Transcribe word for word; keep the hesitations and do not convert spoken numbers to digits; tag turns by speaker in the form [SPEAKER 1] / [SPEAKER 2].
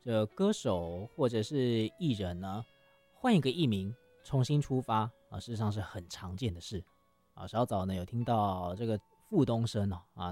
[SPEAKER 1] 这歌手或者是艺人呢，换一个艺名重新出发啊，事实上是很常见的事啊。稍早呢有听到这个傅东升哦啊，